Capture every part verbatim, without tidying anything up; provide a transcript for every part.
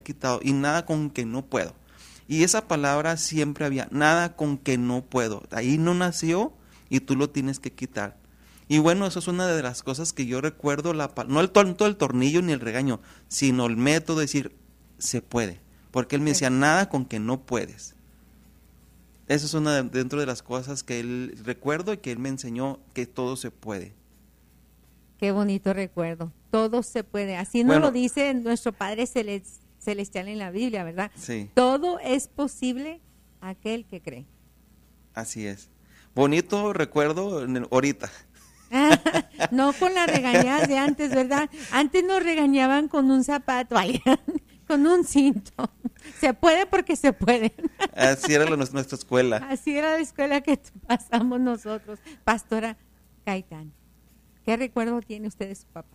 quitado, y nada con que no puedo. Y esa palabra siempre había, nada con que no puedo. Ahí no nació y tú lo tienes que quitar. Y bueno, eso es una de las cosas que yo recuerdo, la, no el, todo el tornillo ni el regaño, sino el método de decir, se puede. Porque él me decía, nada con que no puedes. Eso es una de, dentro de las cosas que él recuerdo y que él me enseñó, que todo se puede. Qué bonito recuerdo. Todo se puede. Así nos Bueno, lo dice nuestro Padre Celestial en la Biblia, ¿verdad? Sí. Todo es posible a aquel que cree. Así es. Bonito recuerdo en el, ahorita. No con las regañadas de antes, ¿verdad? Antes nos regañaban con un zapato, ay, con un cinto. Se puede porque se puede. Así era la, nuestra escuela. Así era la escuela que pasamos nosotros. Pastora Caitán, ¿qué recuerdo tiene usted de su papá?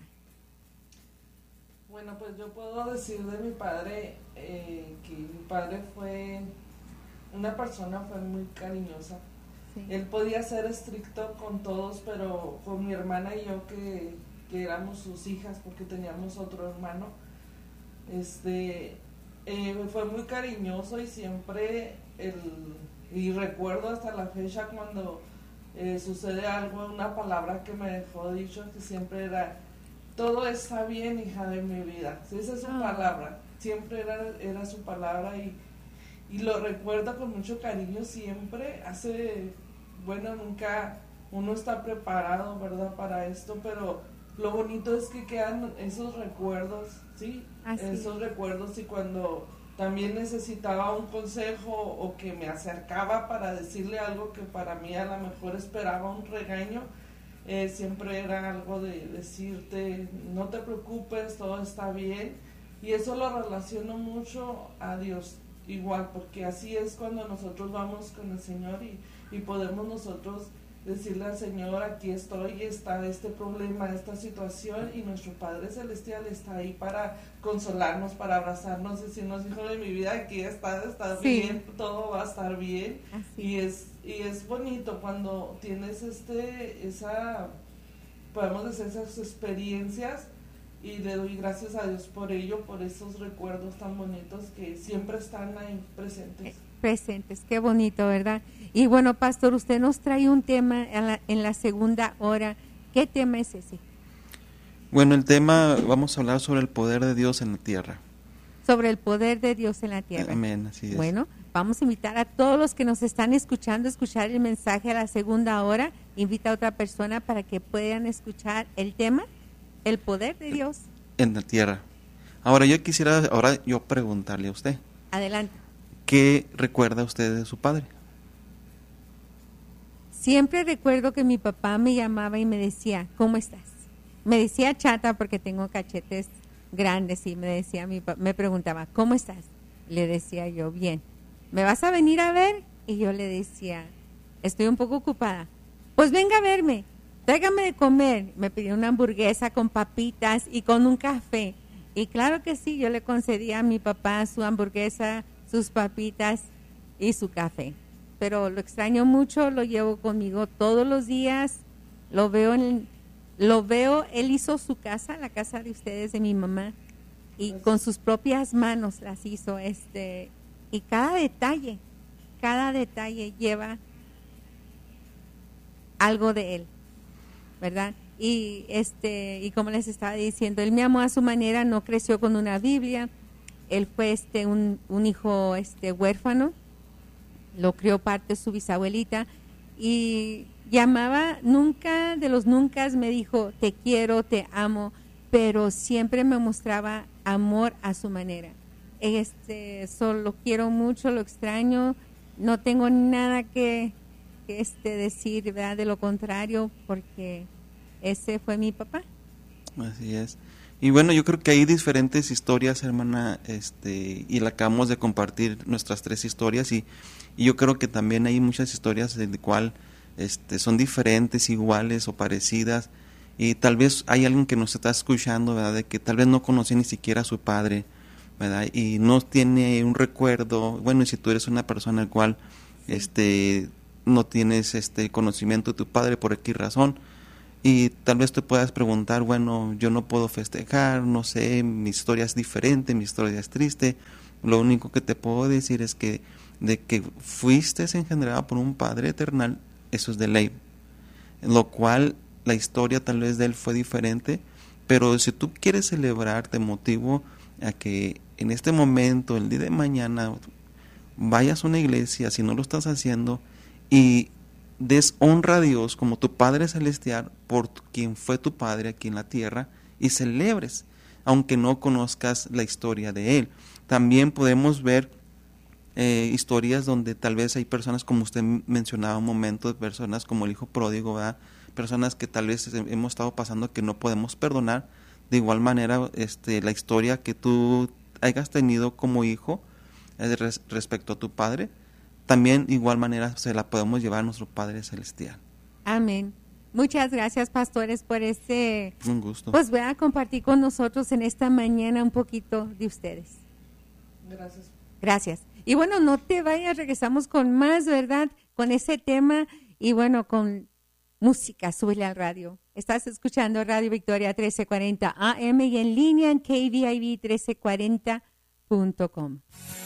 Bueno, pues yo puedo decir de mi padre eh, que mi padre fue una persona fue muy cariñosa. Sí. Él podía ser estricto con todos, pero con mi hermana y yo que, que éramos sus hijas porque teníamos otro hermano, este eh, fue muy cariñoso y siempre el, y recuerdo hasta la fecha cuando eh, sucede algo, una palabra que me dejó dicho que siempre era: todo está bien, hija de mi vida. Esa es su ah. palabra, siempre era, era su palabra y, y lo recuerdo con mucho cariño siempre. Hace, bueno, nunca uno está preparado, ¿verdad?, para esto, pero lo bonito es que quedan esos recuerdos, ¿sí? Así. Esos recuerdos, y cuando también necesitaba un consejo o que me acercaba para decirle algo que para mí a lo mejor esperaba un regaño, Eh, siempre era algo de decirte, no te preocupes, todo está bien, y eso lo relaciono mucho a Dios igual, porque así es cuando nosotros vamos con el Señor y, y podemos nosotros decirle al Señor: aquí estoy, está este problema, esta situación, y nuestro Padre Celestial está ahí para consolarnos, para abrazarnos, decirnos: hijo de mi vida, aquí está, está sí. bien, todo va a estar bien. Así. y es y es bonito cuando tienes este esa podemos decir esas experiencias, y le doy gracias a Dios por ello, por esos recuerdos tan bonitos que siempre están ahí presentes. Presentes, qué bonito, ¿verdad? Y bueno, pastor, usted nos trae un tema en la, en la segunda hora. ¿Qué tema es ese? Bueno, el tema, vamos a hablar sobre el poder de Dios en la tierra. Sobre el poder de Dios en la tierra. Amén, así es. Bueno, vamos a invitar a todos los que nos están escuchando a escuchar el mensaje a la segunda hora. Invita a otra persona para que puedan escuchar el tema, el poder de Dios en la tierra. Ahora yo quisiera, ahora yo preguntarle a usted. Adelante. ¿Qué recuerda usted de su padre? Siempre recuerdo que mi papá me llamaba y me decía: ¿cómo estás? Me decía chata porque tengo cachetes grandes, y me decía, mi me preguntaba: ¿cómo estás? Le decía yo: bien. ¿Me vas a venir a ver? Y yo le decía: estoy un poco ocupada. Pues venga a verme, tráigame de comer. Me pidió una hamburguesa con papitas y con un café. Y claro que sí, yo le concedía a mi papá su hamburguesa, sus papitas y su café. Pero lo extraño mucho, lo llevo conmigo todos los días, lo veo, en, lo veo, él hizo su casa, la casa de ustedes, de mi mamá, y con sus propias manos las hizo, este, y cada detalle, cada detalle lleva algo de él, ¿verdad? Y este, y como les estaba diciendo, él me amó a su manera, no creció con una Biblia. Él fue este un, un hijo este huérfano, lo crió parte su bisabuelita, y llamaba, nunca de los nunca me dijo te quiero, te amo, pero siempre me mostraba amor a su manera. Este, solo lo quiero mucho, lo extraño, no tengo nada que, que este decir, ¿verdad? De lo contrario, porque ese fue mi papá. Así es. Y bueno, yo creo que hay diferentes historias, hermana, este, y la acabamos de compartir nuestras tres historias, y, y yo creo que también hay muchas historias en las cuales este, son diferentes, iguales o parecidas, y tal vez hay alguien que nos está escuchando, ¿verdad?, de que tal vez no conoce ni siquiera a su padre, ¿verdad?, y no tiene un recuerdo. Bueno, y si tú eres una persona al cual este, no tienes este conocimiento de tu padre por X razón, Y tal vez te puedas preguntar, bueno, yo no puedo festejar, no sé, mi historia es diferente, mi historia es triste. Lo único que te puedo decir es que de que fuiste engendrado por un Padre eternal, eso es de ley. Lo cual la historia tal vez de él fue diferente, pero si tú quieres celebrar, te motivo a que en este momento, el día de mañana, vayas a una iglesia, si no lo estás haciendo, y des honra a Dios como tu Padre Celestial por quien fue tu Padre aquí en la tierra, y celebres, aunque no conozcas la historia de Él. También podemos ver eh, historias donde tal vez hay personas, como usted mencionaba un momento, de personas como el hijo pródigo, ¿verdad? Personas que tal vez hemos estado pasando que no podemos perdonar. De igual manera, este, la historia que tú hayas tenido como hijo eh, res, respecto a tu padre, también de igual manera se la podemos llevar a nuestro Padre Celestial. Amén. Muchas gracias, pastores, por este... Un gusto. Pues voy a compartir con nosotros en esta mañana un poquito de ustedes. Gracias. Gracias. Y bueno, no te vayas, regresamos con más, ¿verdad? Con ese tema y bueno, con música, súbele al radio. Estás escuchando Radio Victoria trece cuarenta A M y en línea en K V I V trece cuarenta punto com.